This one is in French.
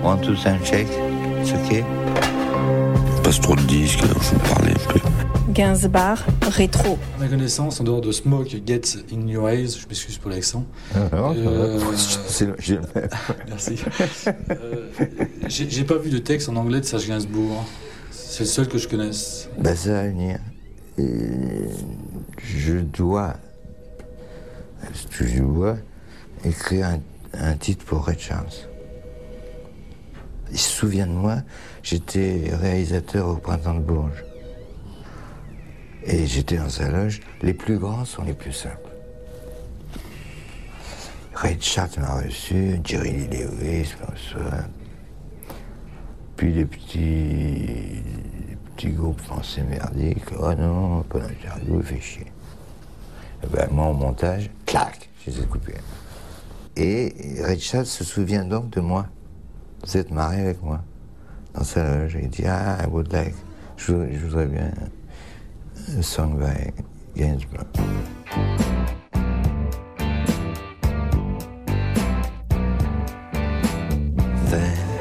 Want to sound check? It's okay. Passe trop de disques, alors je vais parler un peu. Gainsbourg, rétro. À ma connaissance, en dehors de Smoke Gets in Your Eyes, je m'excuse pour l'accent. C'est le même. Merci. J'ai pas vu de texte en anglais de Serge Gainsbourg. C'est le seul que je connaisse. Ben ça va venir. Je dois écrire un titre pour Ray Charles. Il se souvient de moi, j'étais réalisateur au Printemps de Bourges. Et j'étais dans sa loge. Les plus grands sont les plus simples. Ray Charles m'a reçu, Jerry Lee Lewis m'a reçu. Puis des petits groupes français merdiques. Oh non, pas d'interview, il fait chier. Et ben, moi, au montage, clac, je les ai coupés. Et Ray Charles se souvient donc de moi. Vous êtes marié avec moi dans sa loge. Il dit, I would like, je voudrais bien un song by Gainsbourg. Then